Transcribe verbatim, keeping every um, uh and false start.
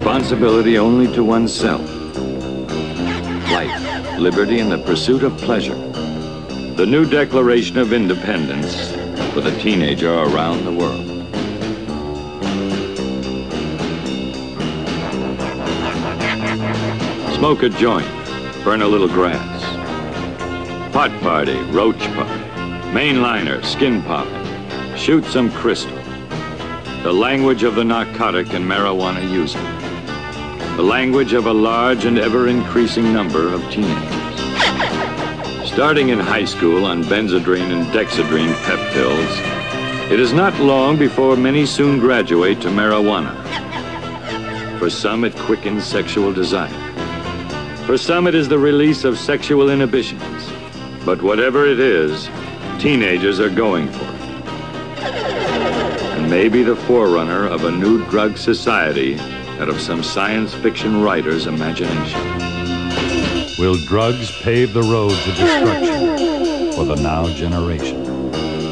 responsibility only to oneself. Life, liberty, and the pursuit of pleasure. The new Declaration of Independence for the teenager around the world. Smoke a joint, burn a little grass. Pot party, roach party, mainliner, skin popping, shoot some crystal. The language of the narcotic and marijuana user. The language of a large and ever-increasing number of teenagers. Starting in high school on Benzedrine and Dexedrine pep pills, it is not long before many soon graduate to marijuana. For some, it quickens sexual desire. For some, it is the release of sexual inhibitions. But whatever it is, teenagers are going for it. And may be the forerunner of a new drug society out of some science fiction writer's imagination. Will drugs pave the road to destruction for the now generation?